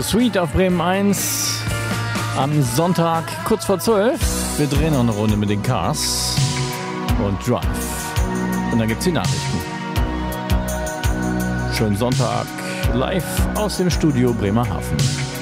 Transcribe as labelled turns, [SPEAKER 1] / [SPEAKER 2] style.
[SPEAKER 1] Sweet auf Bremen 1 am Sonntag kurz vor 12. Wir drehen noch eine Runde mit den Cars und Drive. Und dann gibt's die Nachrichten. Schönen Sonntag live aus dem Studio Bremerhaven.